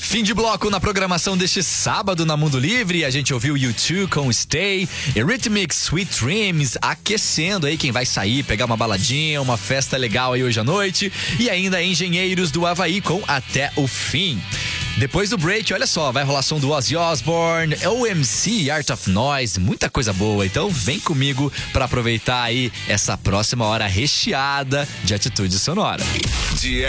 Fim de bloco na programação deste sábado na Mundo Livre. A gente ouviu U2 com Stay, Eurythmics, Sweet Dreams, aquecendo aí quem vai sair, pegar uma baladinha, uma festa legal aí hoje à noite. E ainda Engenheiros do Havaí com Até o Fim. Depois do break, olha só, vai rolar som do Ozzy Osbourne, OMC, Art of Noise, muita coisa boa. Então vem comigo pra aproveitar aí essa próxima hora recheada de atitude sonora.